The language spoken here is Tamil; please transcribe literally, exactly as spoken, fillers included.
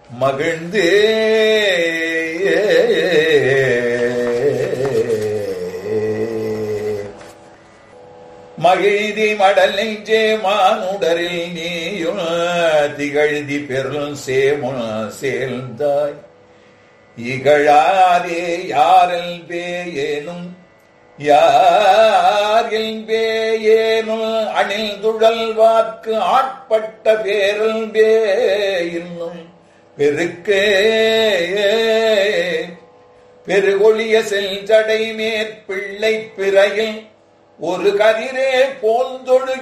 மகிழ்ந்து மகிழ்தி மடல் நெஞ்சே மானுடரில் நீயும் திகழ்தி பெருள் சேமுன் சேர்ந்தாய் இகழாதே யாரில் பேயேனும் யாரில் பேயேனும் அணில் துழல் வாக்கு ஆட்பட்ட பேரல் பே இன்னும் பெருக்கே பெருகொழிய செல்ஜடை மேற்பிள்ளை பிறையில் ஒரு கதிரே போந்தொழு